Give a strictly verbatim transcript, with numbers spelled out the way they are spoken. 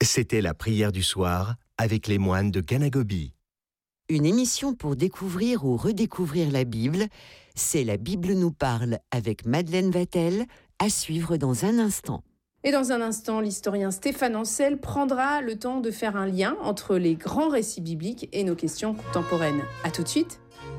C'était la prière du soir avec les moines de Ganagobi. Une émission pour découvrir ou redécouvrir la Bible, c'est La Bible nous parle avec Madeleine Vatel, à suivre dans un instant. Et dans un instant, l'historien Stéphane Ancel prendra le temps de faire un lien entre les grands récits bibliques et nos questions contemporaines. À tout de suite.